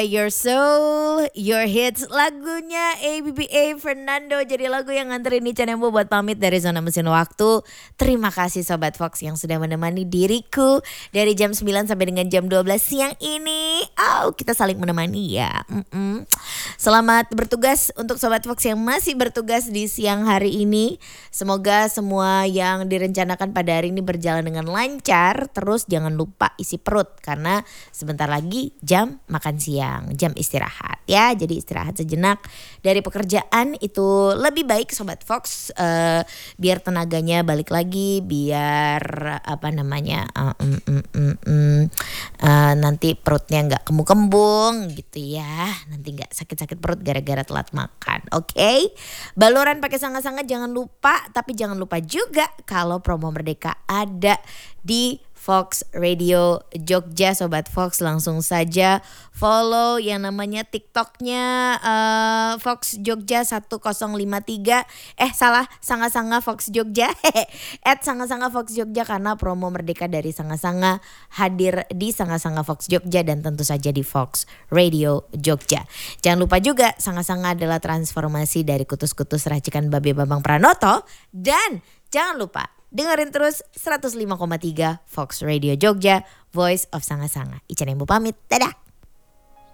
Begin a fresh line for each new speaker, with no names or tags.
Your Soul, Your Hits, lagunya ABBA Fernando jadi lagu yang nganterin Ica Nembo buat pamit dari Zona Mesin Waktu. Terima kasih Sobat Fox yang sudah menemani diriku dari jam 9 sampai dengan jam 12 siang ini. Kita saling menemani ya. Selamat bertugas untuk Sobat Fox yang masih bertugas di siang hari ini. Semoga semua yang direncanakan pada hari ini berjalan dengan lancar. Terus jangan lupa isi perut karena sebentar lagi jam makan siang. Jam istirahat ya, jadi istirahat sejenak dari pekerjaan itu lebih baik Sobat Fox, biar tenaganya balik lagi, biar nanti perutnya nggak kembung-kembung gitu ya, nanti nggak sakit-sakit perut gara-gara telat makan. Oke? Baluran pakai sanga-sanga jangan lupa, tapi jangan lupa juga kalau promo Merdeka ada di Fox Radio Jogja. Sobat Fox langsung saja follow yang namanya TikToknya Fox Jogja 1053. Sanga-sanga Fox Jogja @sanga-sanga Fox Jogja karena promo Merdeka dari Sanga-sanga hadir di Sanga-sanga Fox Jogja dan tentu saja di Fox Radio Jogja. Jangan lupa juga Sanga-sanga adalah transformasi dari kutus-kutus racikan Babe Bambang Pranoto. Dan jangan lupa dengerin terus 105,3 Fox Radio Jogja, Voice of Sanga-sanga. Ica Nembo pamit, dadah.